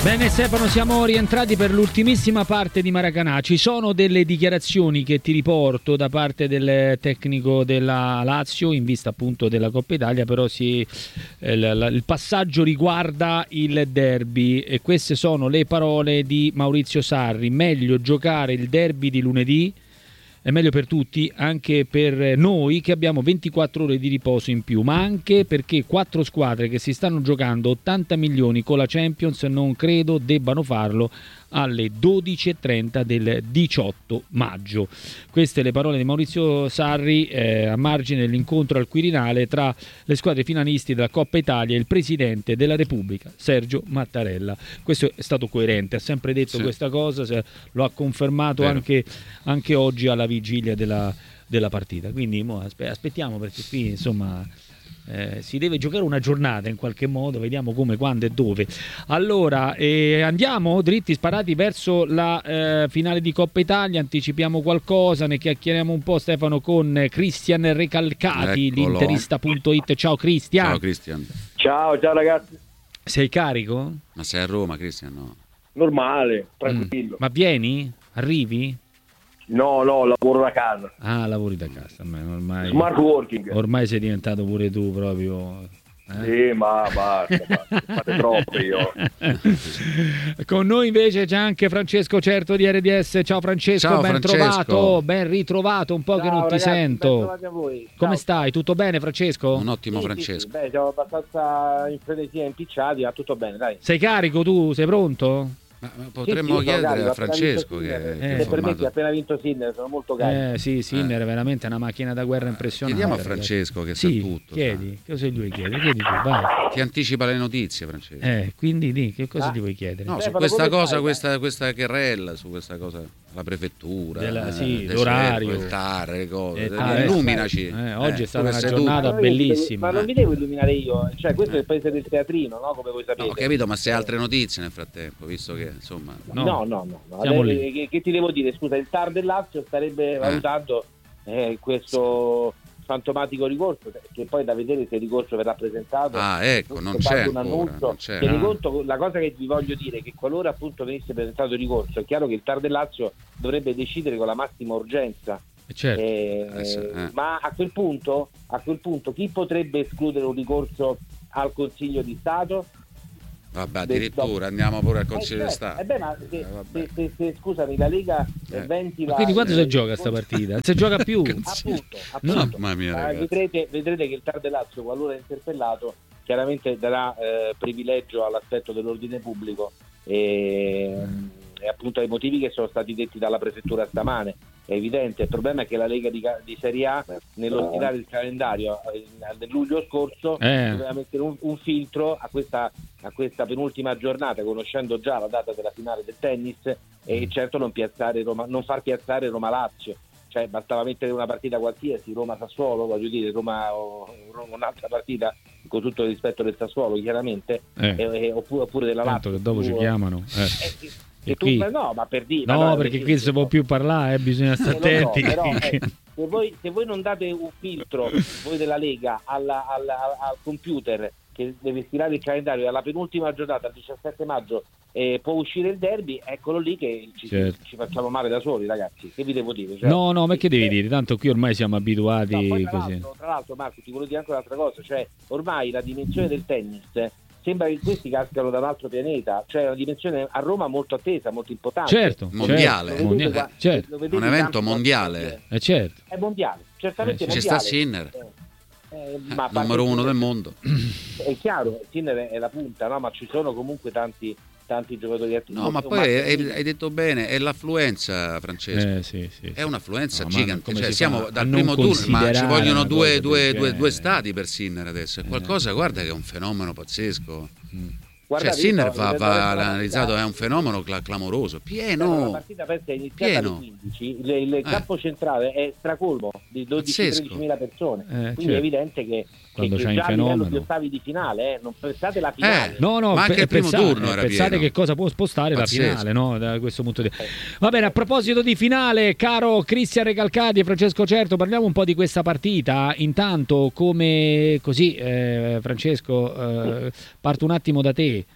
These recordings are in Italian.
Bene Stefano, siamo rientrati per l'ultimissima parte di Maracanã. Ci sono delle dichiarazioni che ti riporto da parte del tecnico della Lazio in vista appunto della Coppa Italia, però il passaggio riguarda il derby e queste sono le parole di Maurizio Sarri: meglio giocare il derby di lunedì, è meglio per tutti, anche per noi che abbiamo 24 ore di riposo in più, ma anche perché 4 squadre che si stanno giocando 80 milioni con la Champions non credo debbano farlo alle 12:30 del 18 maggio. Queste le parole di Maurizio Sarri a margine dell'incontro al Quirinale tra le squadre finalisti della Coppa Italia e il Presidente della Repubblica, Sergio Mattarella. Questo è stato coerente, ha sempre detto questa cosa, lo ha confermato anche oggi alla vigilia della partita. Quindi aspettiamo, perché qui insomma si deve giocare una giornata in qualche modo, vediamo come, quando e dove. Allora andiamo dritti sparati verso la finale di Coppa Italia. Anticipiamo qualcosa, ne chiacchieriamo un po', Stefano, con Cristian Recalcati, l'interista.it. Ciao Cristian. Ciao Cristian. Ciao ragazzi. Sei carico? Ma sei a Roma, Cristian? No. Normale, tranquillo. Ma vieni? Arrivi? No, lavoro da casa. Ah, lavori da casa. Ormai, smart working. Ormai sei diventato pure tu proprio. Sì, ma basta, fate troppo io. Con noi invece c'è anche Francesco Certo di RDS. Ciao Francesco, ciao, ben Francesco. Trovato, ben ritrovato, un po' che non ragazzi, ti sento. a voi. Come stai? Tutto bene Francesco? Un ottimo Sì, Francesco. Sì. Beh, siamo abbastanza in frenesia, impicciati, ma tutto bene, dai. Sei carico tu? Sei pronto? Ma potremmo chiedere a Francesco che è se permetti, appena vinto Sinner, sono molto carico. Sì, Sinner è veramente una macchina da guerra impressionante. Chiediamo a Francesco che sa tutto. Chiedi, cosa gli vuoi chiedere? Chiedi tu, vai. Ti anticipa le notizie, Francesco. Quindi che cosa gli vuoi chiedere? No, su questa cosa, questa querella, su questa cosa, la prefettura, l'orario, il TAR, le cose. Illuminaci. Oggi è stata una giornata bellissima. Ma non mi devo illuminare io, cioè questo è il paese del teatrino, no? Come voi sapete. No, ho capito, ma se altre notizie nel frattempo, visto che insomma. No. Siamo lì. Che ti devo dire? Scusa, il TAR del Lazio starebbe valutando questo fantomatico ricorso, che poi da vedere se il ricorso verrà presentato. Non c'è un annuncio. La cosa che vi voglio dire è che qualora appunto venisse presentato il ricorso, è chiaro che il TAR del Lazio dovrebbe decidere con la massima urgenza. Ma a quel punto chi potrebbe escludere un ricorso al Consiglio di Stato? Vabbè, addirittura andiamo pure al Consiglio di Stato. Ma se scusami, la Lega ventila. Quindi quando si gioca sta partita? Non si gioca più. Appunto. Mamma mia, vedrete che il TAR del Lazio, qualora interpellato, chiaramente darà privilegio all'aspetto dell'ordine pubblico e appunto ai motivi che sono stati detti dalla prefettura stamane. È evidente, il problema è che la Lega di Serie A, nell'ordinare il calendario del luglio scorso, doveva mettere un filtro a questa penultima giornata, conoscendo già la data della finale del tennis, e certo non far piazzare Roma-Lazio. Cioè bastava mettere una partita qualsiasi, Roma-Sassuolo, voglio dire, Roma o un'altra partita, con tutto il rispetto del Sassuolo chiaramente, oppure della Lazio. Che dopo ci chiamano. Ma per dire, perché qui si può più parlare, bisogna stare attenti. Se voi non date un filtro, voi della Lega, al computer che deve stilare il calendario, alla penultima giornata, il 17 maggio, può uscire il derby, eccolo lì che ci facciamo male da soli, ragazzi. Che vi devo dire? No, ma che devi dire? Tanto qui ormai siamo abituati così. Tra l'altro, Marco, ti volevo dire anche un'altra cosa, cioè ormai la dimensione del tennis sembra che questi cascano da un altro pianeta, cioè una dimensione a Roma molto attesa, molto importante. Certo, mondiale. Un evento mondiale. Certo. È mondiale, certamente mondiale. Ci sta Sinner. Numero 1 del mondo. È chiaro, Sinner è la punta, no? Ma ci sono comunque tanti giocatori attivi. No, ma poi hai detto bene, è l'affluenza, Francesco. Sì. È un'affluenza gigante. Cioè, siamo dal primo turno, ma ci vogliono due stadi per Sinner adesso. È qualcosa, guarda che è un fenomeno pazzesco. Guardate, Sinner va analizzato, è un fenomeno clamoroso, pieno. La partita pensa è iniziata alle 15, il campo centrale è stracolmo di 12-13 mila persone, quindi è evidente che quando c'è già un a livello fenomeno di ottavi di finale, non pensate la finale. Ma anche il primo turno era pensate pieno. che cosa può spostare la finale, no? Da questo punto di vista. Va bene, a proposito di finale, caro Cristian Recalcati e Francesco Certo, parliamo un po' di questa partita. Intanto, come così, Francesco, parto un attimo da te.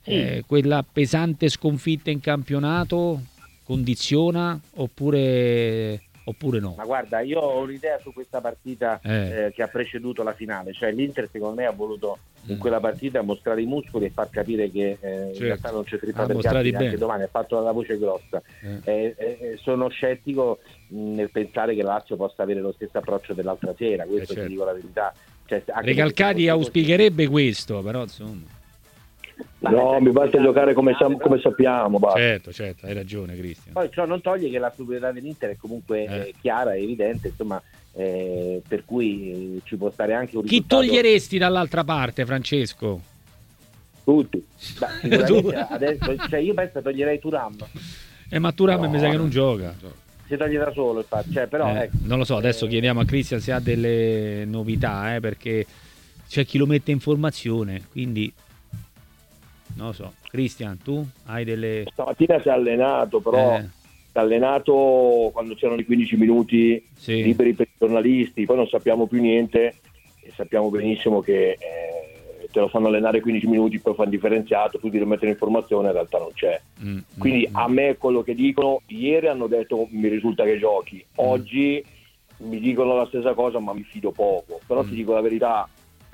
quella pesante sconfitta in campionato condiziona oppure no? Ma guarda, io ho un'idea su questa partita che ha preceduto la finale, cioè l'Inter secondo me ha voluto in quella partita mostrare i muscoli e far capire che in realtà non c'è trippa per piatti neanche domani, ha fatto la voce grossa. Sono scettico nel pensare che la Lazio possa avere lo stesso approccio dell'altra sera, questo ti dico la verità. Cioè, Recalcati auspicherebbe questo, però insomma. No, mi basta giocare come sappiamo. Certo, hai ragione, Cristian. Poi ciò non toglie che la superiorità dell'Inter è comunque chiara, evidente, insomma, per cui ci può stare anche un risultato. Chi toglieresti dall'altra parte, Francesco? Tutti. Adesso, cioè io penso toglierei Thuram. Ma Thuram mi sa che non gioca. Si toglie da solo, infatti. Cioè, però, non lo so, adesso chiediamo a Cristian se ha delle novità, perché c'è chi lo mette in formazione, quindi non lo so. Cristian, tu hai delle... Stamattina si è allenato, però si è allenato quando c'erano i 15 minuti liberi per i giornalisti, poi non sappiamo più niente e sappiamo benissimo che te lo fanno allenare 15 minuti, poi fanno differenziato, tu ti lo mettono in formazione, in realtà non c'è. Quindi a me quello che dicono, ieri hanno detto mi risulta che giochi, oggi mi dicono la stessa cosa ma mi fido poco, però ti dico la verità,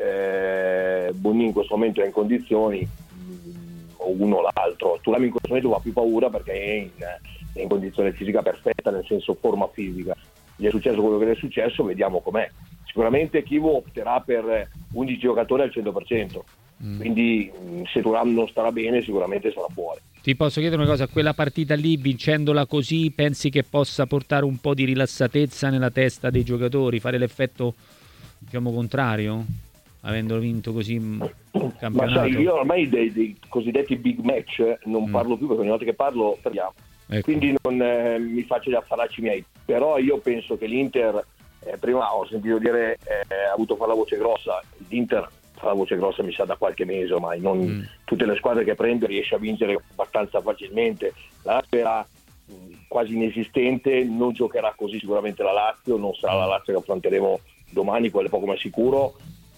Bonni in questo momento è in condizioni, o uno o l'altro. Thuram in questo momento fa più paura perché è in condizione fisica perfetta, nel senso forma fisica. Gli è successo quello che gli è successo, vediamo com'è. Sicuramente Chivo opterà per 11 giocatori al 100%, quindi se Thuram non starà bene sicuramente sarà fuori. Ti posso chiedere una cosa, quella partita lì, vincendola così, pensi che possa portare un po' di rilassatezza nella testa dei giocatori, fare l'effetto, diciamo, contrario? Avendo vinto così il campionato? Ma sai, io ormai dei cosiddetti big match non parlo più, perché ogni volta che parlo perdiamo. Quindi non mi faccio gli affaracci miei, però io penso che l'Inter, prima ho sentito dire ha avuto fare la voce grossa, l'Inter fa la voce grossa mi sa da qualche mese ormai, non tutte le squadre che prende riesce a vincere abbastanza facilmente. La Lazio era quasi inesistente, non giocherà così sicuramente la Lazio, non sarà la Lazio che affronteremo domani, quello è poco ma sicuro.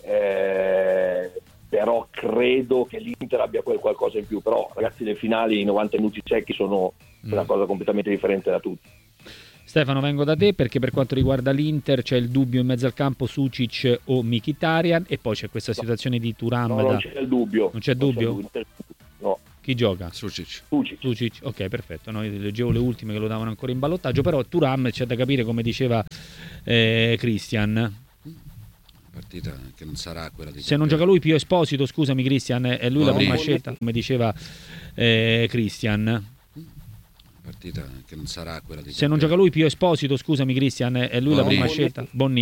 Però credo che l'Inter abbia qualcosa in più, però ragazzi le finali, i 90 minuti secchi sono una cosa completamente differente da tutti. Stefano, vengo da te perché per quanto riguarda l'Inter c'è il dubbio in mezzo al campo Sucic o Mkhitaryan e poi c'è questa situazione di Thuram. Non c'è il dubbio. Non c'è dubbio? No. Chi gioca? Sucic. Ok, perfetto. No, io leggevo le ultime che lo davano ancora in ballottaggio, però Thuram c'è da capire, come diceva Cristian. Partita che non sarà quella di se non gioca lui, Pio Esposito, scusami Cristian, è lui la prima scelta, come diceva Cristian. Partita che non sarà quella di se non gioca lui, Pio Esposito, scusami Cristian, è lui la prima scelta. Bonni